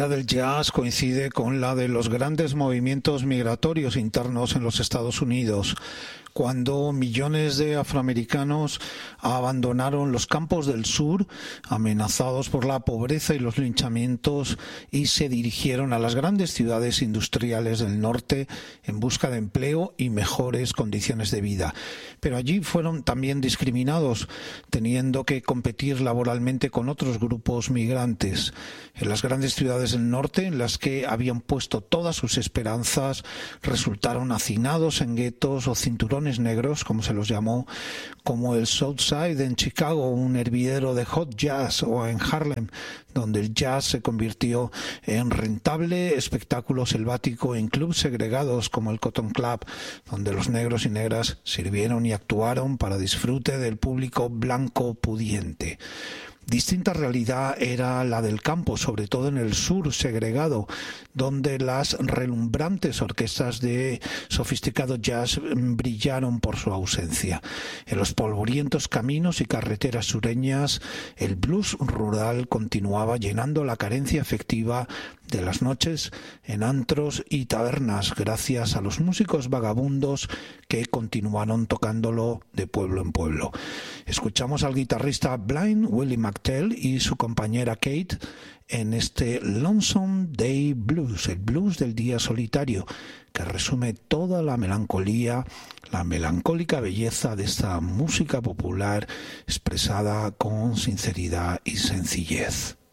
era del jazz coincide con la de los grandes movimientos migratorios internos en los Estados Unidos, cuando millones de afroamericanos abandonaron los campos del sur, amenazados por la pobreza y los linchamientos, y se dirigieron a las grandes ciudades industriales del norte en busca de empleo y mejores condiciones de vida. Pero allí fueron también discriminados, teniendo que competir laboralmente con otros grupos migrantes. En las grandes ciudades del norte, en las que habían puesto todas sus esperanzas, resultaron hacinados en guetos o cinturones negros, como se los llamó, como el South Side en Chicago, un hervidero de hot jazz, o en Harlem, donde el jazz se convirtió en rentable espectáculo selvático, en clubes segregados como el Cotton Club, donde los negros y negras sirvieron y actuaron para disfrute del público blanco pudiente. Distinta realidad era la del campo, sobre todo en el sur segregado, donde las relumbrantes orquestas de sofisticado jazz brillaron por su ausencia. En los polvorientos caminos y carreteras sureñas, el blues rural continuaba llenando la carencia afectiva de las noches en antros y tabernas, gracias a los músicos vagabundos que continuaron tocándolo de pueblo en pueblo. Escuchamos al guitarrista Blind Willie McTell y su compañera Kate en este Lonesome Day Blues, el blues del día solitario, que resume toda la melancolía, la melancólica belleza de esta música popular expresada con sinceridad y sencillez.